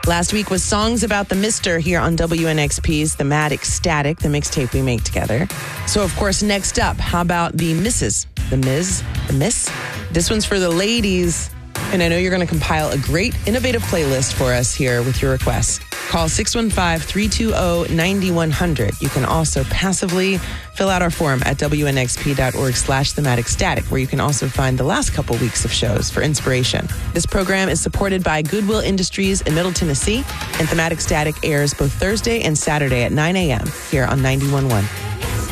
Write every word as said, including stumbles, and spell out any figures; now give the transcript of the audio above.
Last week was Songs About the Mister here on W N X P's Thematic Static, the mixtape we make together. So, of course, next up, how about the Misses? The Miz? The Miss? This one's for the ladies. And I know you're going to compile a great, innovative playlist for us here with your requests. Call six one five, three two zero, nine one zero zero. You can also passively fill out our form at W N X P dot org slash thematic static, where you can also find the last couple weeks of shows for inspiration. This program is supported by Goodwill Industries in Middle Tennessee, and Thematic Static airs both Thursday and Saturday at nine a.m. here on ninety-one point one.